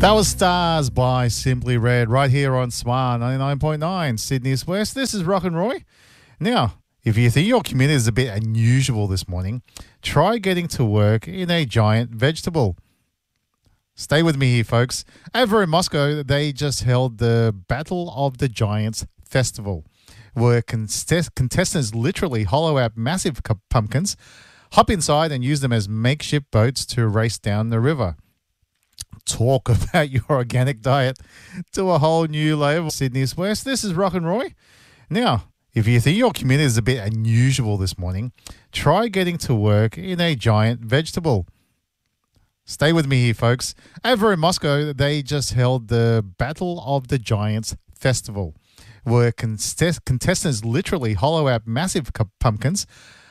That was Stars by Simply Red right here on Smart 99.9 Sydney's West. This is Rock and Roy. Now, if you think your commute is a bit unusual this morning, try getting to work in a giant vegetable. Stay with me here, folks. Over in Moscow, they just held the Battle of the Giants Festival, where contestants literally hollow out massive pumpkins, hop inside and use them as makeshift boats to race down the river. Talk about your organic diet to a whole new level. Sydney's West, this is Rock and Roy. Now, if you think your commute is a bit unusual this morning, try getting to work in a giant vegetable. Stay with me here, folks. Over in Moscow, they just held the Battle of the Giants Festival, where contestants literally hollow out massive pumpkins,